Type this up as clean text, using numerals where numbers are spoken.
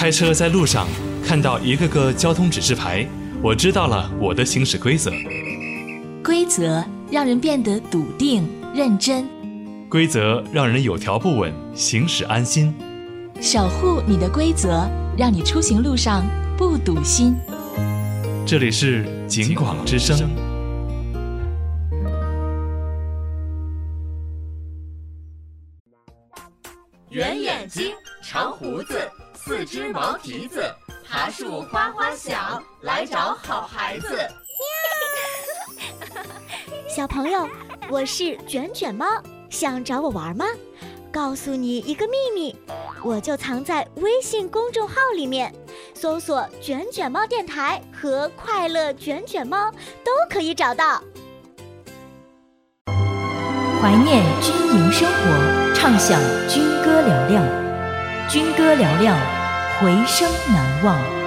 开车在路上看到一个个交通指示牌，我知道了我的行驶规则。 规则让人变得笃定认真， 规则让人有条不紊，行驶安心。 守护你的规则，让你出行路上不堵心。 这里是警广之声。 圆眼睛，长胡子，四只毛蹄子，爬树花花响，来找好孩子。 小朋友，我是卷卷猫，想找我玩吗？告诉你一个秘密，我就藏在微信公众号里面，搜索卷卷猫电台和快乐卷卷猫都可以找到。 怀念军营生活，唱响军歌嘹亮，军歌嘹亮，回声难忘。